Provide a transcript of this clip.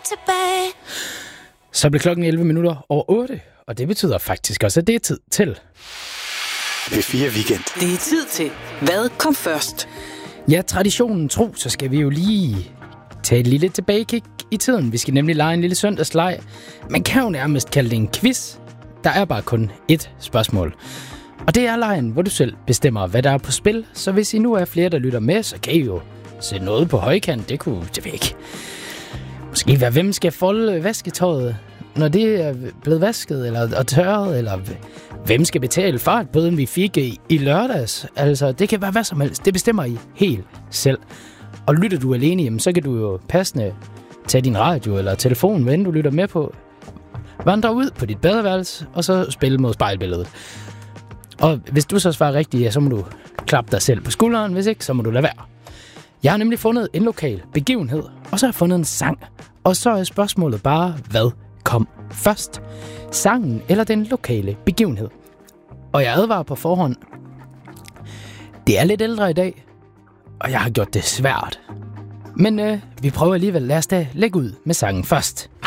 tilbage. Så bliver klokken 11 minutter over 8, og det betyder faktisk også, at det er tid til P4 Weekend. Det er tid til. Hvad kom først? Ja, traditionen tro, så skal vi jo lige tage et lille tilbagekig i tiden. Vi skal nemlig lege en lille søndagsleg. Man kan jo nærmest kalde det en quiz. Der er bare kun ét spørgsmål. Og det er legen, hvor du selv bestemmer, hvad der er på spil. Så hvis I nu er flere, der lytter med, så kan I jo se noget på højkant. Det ved jeg ikke. Måske være, hvem skal folde vasketøjet, når det er blevet vasket eller tørret, eller hvem skal betale fartbøden, vi fik i lørdags. Altså, det kan være hvad som helst. Det bestemmer I helt selv. Og lytter du alene, jamen, så kan du jo passende tage din radio eller telefon, hvad du lytter med på. Vandre ud på dit badeværelse, og så spille mod spejlbilledet. Og hvis du så svarer rigtigt, ja, så må du klappe dig selv på skulderen. Hvis ikke, så må du lade være. Jeg har nemlig fundet en lokal begivenhed, og så har jeg fundet en sang. Og så er spørgsmålet bare, hvad kom først? Sangen eller den lokale begivenhed? Og jeg advarer på forhånd. Det er lidt ældre i dag, og jeg har gjort det svært. Men vi prøver alligevel. Lad os da lægge ud med sangen først.